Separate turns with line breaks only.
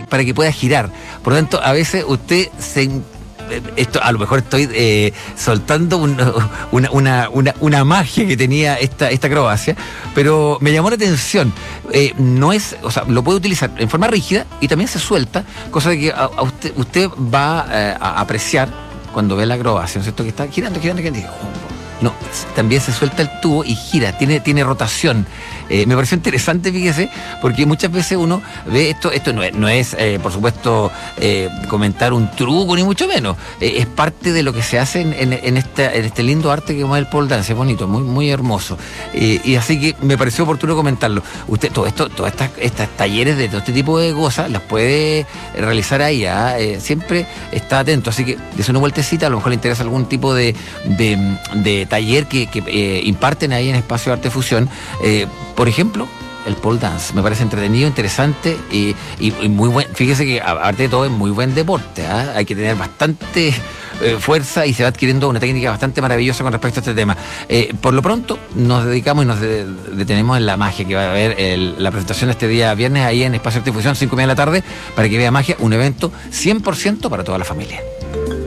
para que pueda girar. Por lo tanto, a veces usted esto a lo mejor estoy soltando una magia que tenía esta acrobacia, pero me llamó la atención. No es, o sea, lo puede utilizar en forma rígida y también se suelta, cosa de que a usted va a apreciar cuando ve la acrobacia, ¿no es cierto? Que está girando. No, también se suelta el tubo y gira, tiene rotación. Me pareció interesante, fíjese, porque muchas veces uno ve esto no es por supuesto, comentar un truco, ni mucho menos. Es parte de lo que se hace en este lindo arte que es el pole dance. Es bonito, muy, muy hermoso. Y así que me pareció oportuno comentarlo. Usted, todas estas talleres de todo este tipo de cosas las puede realizar ahí. Siempre está atento, así que dése una vueltecita, a lo mejor le interesa algún tipo de taller que imparten ahí en Espacio Arte Fusión. Por ejemplo, el pole dance. Me parece entretenido, interesante y muy buen. Fíjese que aparte de todo es muy buen deporte. Hay que tener bastante fuerza y se va adquiriendo una técnica bastante maravillosa con respecto a este tema. Por lo pronto nos dedicamos y nos detenemos en la magia, que va a haber la presentación este día viernes ahí en Espacio Arte Fusión, 5:30 de la tarde, para que vea magia, un evento 100% para toda la familia.